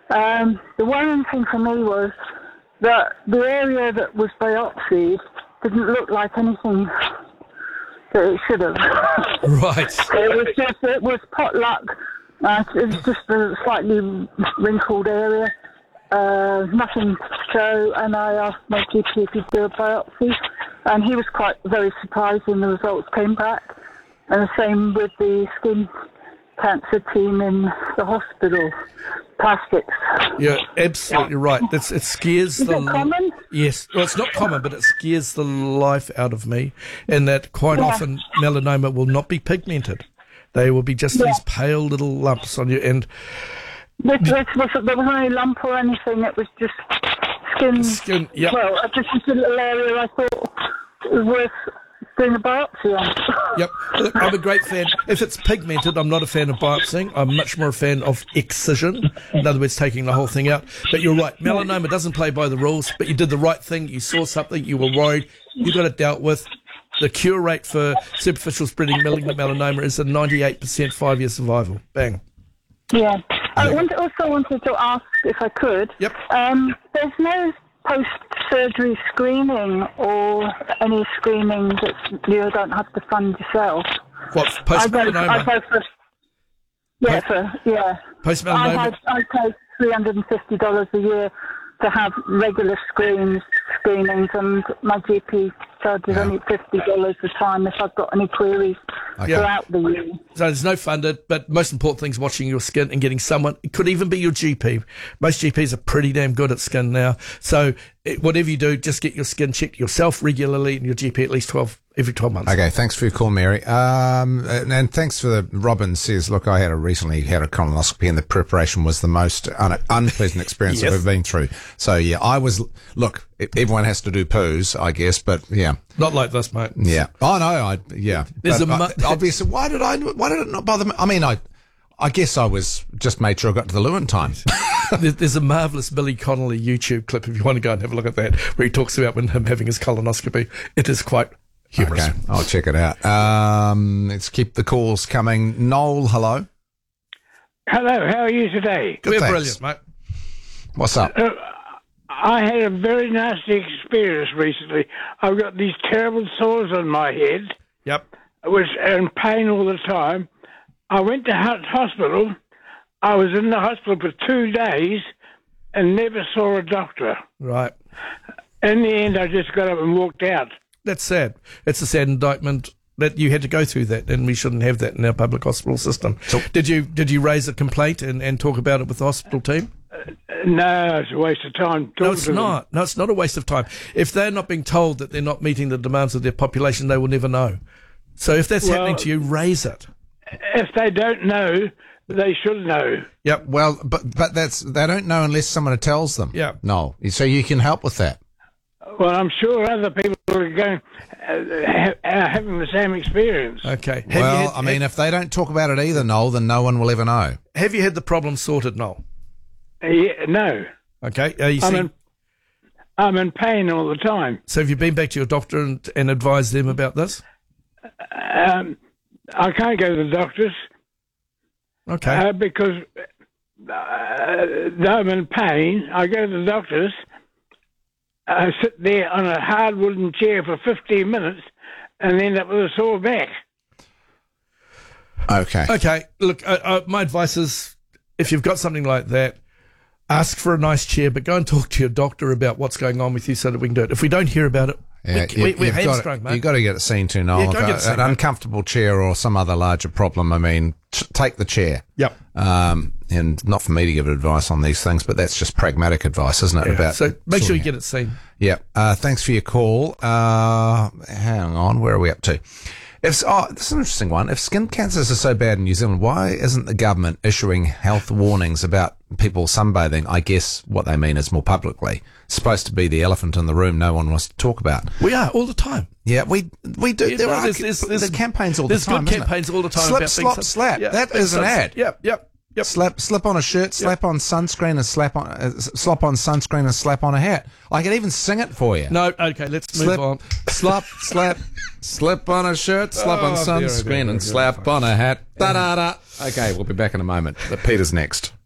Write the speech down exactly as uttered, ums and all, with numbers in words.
Um, the worrying thing for me was that the area that was biopsied didn't look like anything that it should have. Right. It was just, it was potluck. Uh, it was just a slightly wrinkled area. Uh, nothing to show, and I asked my G P if he'd do a biopsy, and he was quite very surprised when the results came back. And the same with the skin cancer team in the hospital. Plastics. You're absolutely right. That's, it scares Is the... it common? Yes. Well, it's not common, but it scares the life out of me, and that quite Yeah. often melanoma will not be pigmented. They will be just Yeah. these pale little lumps on you, and... This, this was, there wasn't any lump or anything. It was just skin. Skin, yep. Well, just a little area I thought was worth doing a biopsy on. Yep. Look, I'm a great fan. If it's pigmented, I'm not a fan of biopsying. I'm much more a fan of excision. In other words, taking the whole thing out. But you're right. Melanoma doesn't play by the rules, but you did the right thing. You saw something. You were worried. You got it dealt with. The cure rate for superficial spreading malignant melanoma is a ninety-eight percent five-year survival. Bang. Yeah. I want- also wanted to ask, if I could, Yep. um, there's no post-surgery screening or any screening that you don't have to fund yourself. What, I post go, I melanoma? go for, yeah, for, yeah. Post I, melanoma? had, I pay three hundred fifty dollars a year to have regular screens, screenings, and my G P charges Yeah. only fifty dollars a time if I've got any queries Okay. throughout the year. So there's no funded, but most important thing is watching your skin and getting someone. It could even be your G P. Most G Ps are pretty damn good at skin now. So it, whatever you do, just get your skin checked yourself regularly and your G P at least twelve every twelve months. Okay, thanks for your call, Mary. Um, and, and thanks for the, Robin says, look, I had a recently had a colonoscopy and the preparation was the most un, unpleasant experience Yes. I've ever been through. So yeah, I was, look, everyone has to do poos, I guess, but yeah. Not like this, mate. Yeah. Oh no, I, yeah. There's But, a mu- uh, obviously, why did I, why did it not bother me? I mean, I, I guess I was just made sure I got to the loo in time. There- There's a marvellous Billy Connolly YouTube clip if you want to go and have a look at that, where he talks about when him having his colonoscopy. It is quite humorous. Okay, I'll check it out. Um, let's keep the calls coming. Noel, hello. Hello, how are you today? Good, We're thanks. brilliant, mate. What's up? Uh, I had a very nasty experience recently. I've got these terrible sores on my head, Yep. which are in pain all the time. I went to ho- hospital. I was in the hospital for two days and never saw a doctor. Right. In the end, I just got up and walked out. That's sad. It's a sad indictment that you had to go through that, and we shouldn't have that in our public hospital system. So- did you did you raise a complaint and, and talk about it with the hospital team? No, it's a waste of time. No, talking it's to them. not. No, it's not a waste of time. If they're not being told that they're not meeting the demands of their population, they will never know. So if that's Well- happening to you, raise it. If they don't know, they should know. Yep. Well, but but that's they don't know unless someone tells them. Yeah. No. So you can help with that. Well, I'm sure other people are going uh, ha- are having the same experience. Okay. Have well, you had, I mean, if they don't talk about it either, Noel, then no one will ever know. have you had the problem sorted, Noel? Uh, yeah, no, Okay. Are you I'm seeing, in, I'm in pain all the time. so have you been back to your doctor and, and advised them about this? Um, I can't go to the doctors Okay. uh, because uh, though I'm in pain. I go to the doctors. I sit there on a hard wooden chair for fifteen minutes and end up with a sore back. Okay. Okay, look, uh, uh, my advice is if you've got something like that, ask for a nice chair, but go and talk to your doctor about what's going on with you so that we can do it. If we don't hear about it, Yeah, we, we, we're you've got hamstrung, to, mate. You've got to get it seen to, Noel. Yeah, go If get a- it seen, an mate. uncomfortable chair or some other larger problem, I mean, t- take the chair. Yep. Um, and not for me to give advice on these things, but that's just pragmatic advice, isn't it? Yeah. About So make sure you sorting get it seen. Yeah. Uh, thanks for your call. Uh, hang on. Where are we up to? If, oh, this is an interesting one. If skin cancers are so bad in New Zealand, why isn't the government issuing health warnings about people sunbathing? I guess what they mean is more publicly. It's supposed to be the elephant in the room no one wants to talk about. We are all the time. Yeah, we we do. Yeah, there no, are there's- there's- there's, there's- campaigns all There's the time. good isn't it? campaigns all the time Slip, about slop, things. slap. Yeah, that being is an sun- ad. Yep, yep, yep. Slap, slip on a shirt, slap on sunscreen, and slap on uh, slop on sunscreen and slap on a hat. I can even sing it for you. No, okay, let's move slip, on. slop, slap, slip on a shirt, slap on Oh, dear, oh, dear, sunscreen, oh, and dear. slap on a hat. Da da da. Okay, we'll be back in a moment. But Peter's next.